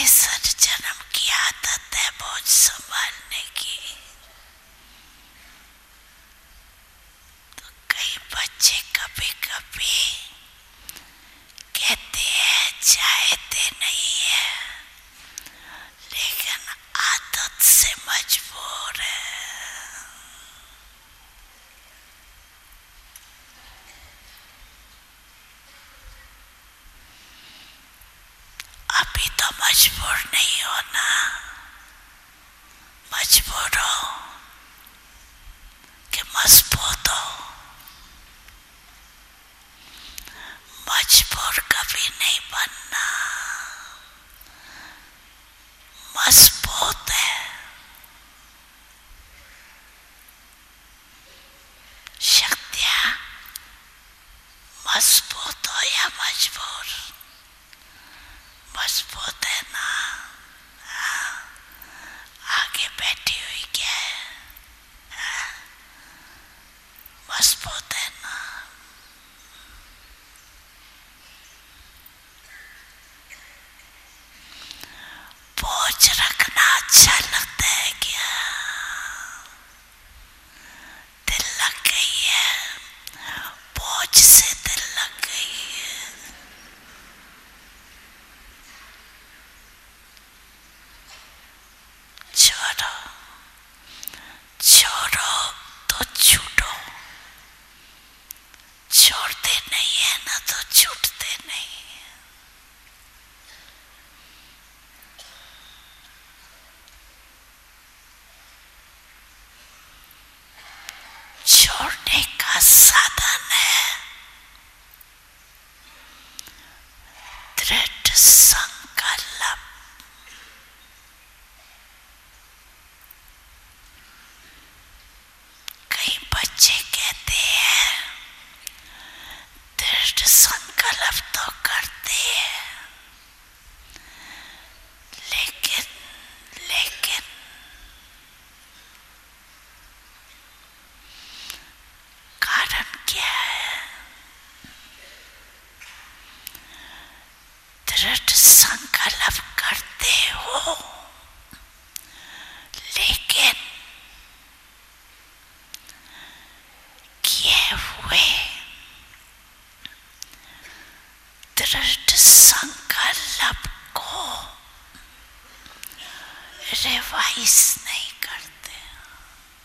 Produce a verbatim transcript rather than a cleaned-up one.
तेसर जन्म की आदत है बोझ संभालने की। तो कई बच्चे कभी कभी कहते हैं चाहते नहीं है, लेकिन आदत से मजबूर है। अभी तो मजबूर नहीं होना, मजबूर हो कि मजबूत हो। मजबूर कभी नहीं बनना, मजबूत है। शक्तियां मजबूत हो या मजबूर, मजबूत है ना। हाँ? आगे बैठी हुई क्या है? हाँ? मजबूत है ना। बोझ रखना अच्छा लगता है क्या? दिल लग गई है, बोझ से दिल लग गई है। छोड़ो, छोड़ो तो छूटो। छोड़ते नहीं है ना तो छूटते नहीं है। छोड़ने का साधन है दृढ़ संकल्प। कई बच्चे कहते हैं दृढ़ संकल्प तो करते हैं, लेकिन लेकिन कारण क्या है? दृढ़ संकल्प करते हो, लेकिन किए हुए दृढ़ संकल्प को रिवाइज